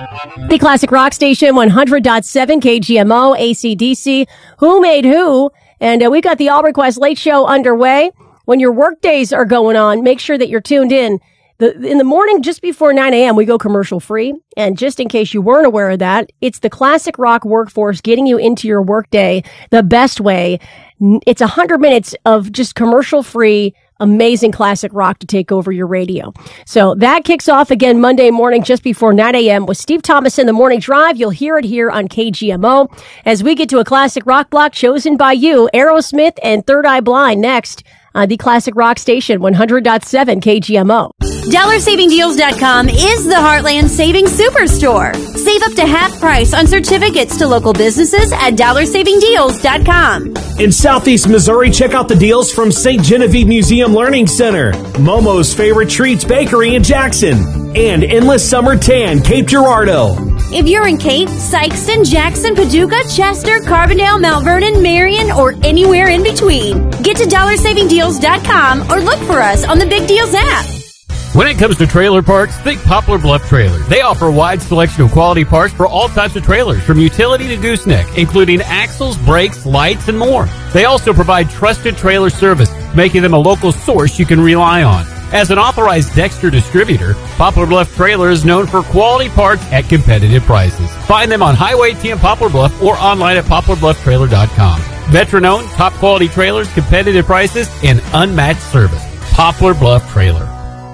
The Classic Rock Station, 100.7 KGMO, AC/DC. Who made who? And we got the All Request Late Show underway. When your work days are going on, make sure that you're tuned in. In the morning, just before 9 a.m., we go commercial free. And just in case you weren't aware of that, it's the Classic Rock workforce getting you into your workday the best way. It's 100 minutes of just commercial free, amazing classic rock to take over your radio. So that kicks off again Monday morning just before 9 a.m. with Steve Thomas in the Morning Drive. You'll hear it here on KGMO as we get to a classic rock block chosen by you, Aerosmith and Third Eye Blind next on the Classic Rock Station, 100.7 KGMO. DollarSavingDeals.com is the Heartland Savings Superstore. Save up to half price on certificates to local businesses at DollarSavingDeals.com. In Southeast Missouri, check out the deals from St. Genevieve Museum Learning Center, Momo's Favorite Treats Bakery in Jackson, and Endless Summer Tan, Cape Girardeau. If you're in Cape, Sykeston, Jackson, Paducah, Chester, Carbondale, Mount Vernon, Marion, or anywhere in between, get to DollarSavingDeals.com or look for us on the Big Deals app. When it comes to trailer parts, think Poplar Bluff Trailers. They offer a wide selection of quality parts for all types of trailers, from utility to gooseneck, including axles, brakes, lights, and more. They also provide trusted trailer service, making them a local source you can rely on. As an authorized Dexter distributor, Poplar Bluff Trailer is known for quality parts at competitive prices. Find them on Highway 10 Poplar Bluff or online at poplarblufftrailer.com. Veteran-owned, top-quality trailers, competitive prices, and unmatched service. Poplar Bluff Trailer.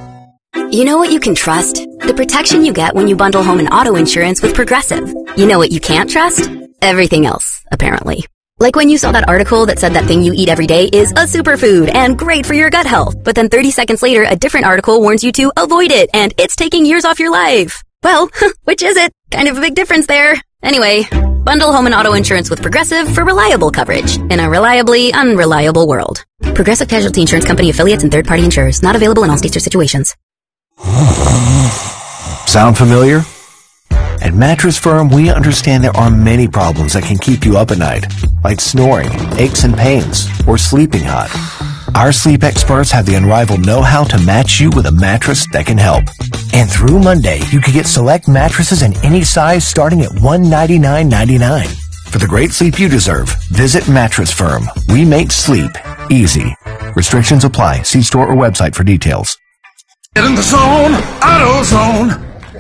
You know what you can trust? The protection you get when you bundle home and auto insurance with Progressive. You know what you can't trust? Everything else, apparently. Like when you saw that article that said that thing you eat every day is a superfood and great for your gut health, but then 30 seconds later, a different article warns you to avoid it and it's taking years off your life. Well, which is it? Kind of a big difference there. Anyway, bundle home and auto insurance with Progressive for reliable coverage in a reliably unreliable world. Progressive Casualty Insurance Company affiliates and third-party insurers. Not available in all states or situations. Sound familiar? At Mattress Firm, we understand there are many problems that can keep you up at night, like snoring, aches and pains, or sleeping hot. Our sleep experts have the unrivaled know-how to match you with a mattress that can help. And through Monday, you can get select mattresses in any size starting at $199.99. For the great sleep you deserve, visit Mattress Firm. We make sleep easy. Restrictions apply. See store or website for details. Get in the zone, AutoZone.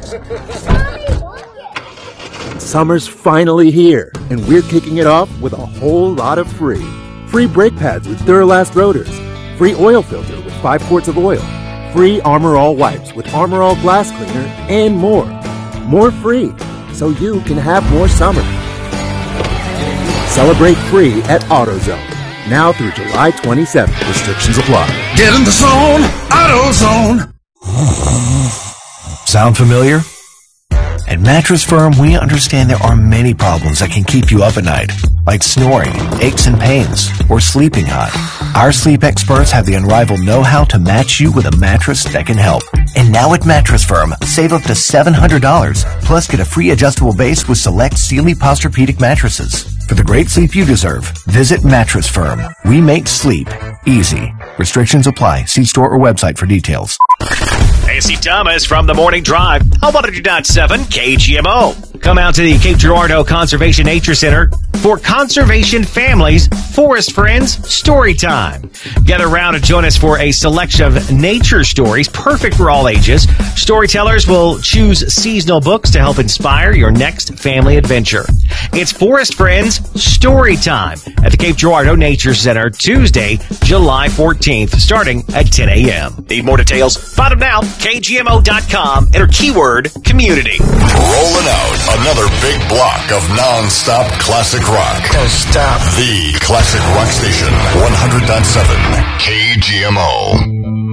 Summer's finally here, and we're kicking it off with a whole lot of free. Free brake pads with Duralast rotors. Free oil filter with 5 quarts of oil. Free Armor All wipes with Armor All glass cleaner, and more. More free, so you can have more summer. Celebrate free at AutoZone. Now through July 27th. Restrictions apply. Get in the zone, AutoZone. Sound familiar? At Mattress Firm, we understand there are many problems that can keep you up at night, like snoring, aches and pains, or sleeping hot. Our sleep experts have the unrivaled know-how to match you with a mattress that can help. And now at Mattress Firm, save up to $700, plus get a free adjustable base with select Sealy Posturepedic mattresses. For the great sleep you deserve, visit Mattress Firm. We make sleep easy. Restrictions apply. See store or website for details. Hey, Steve Thomas from the Morning Drive. How about 100.7 KGMO? Come out to the Cape Girardeau Conservation Nature Center for Conservation Families, Forest Friends Story Time. Get around and join us for a selection of nature stories, perfect for all ages. Storytellers will choose seasonal books to help inspire your next family adventure. It's Forest Friends Story Time at the Cape Girardeau Nature Center, Tuesday, July 14th, starting at 10 a.m. Need more details? Find them now, KGMO.com. Enter keyword community. Rolling out another big block of non-stop classic rock. Don't stop. The Classic Rock Station, 100.7 KGMO.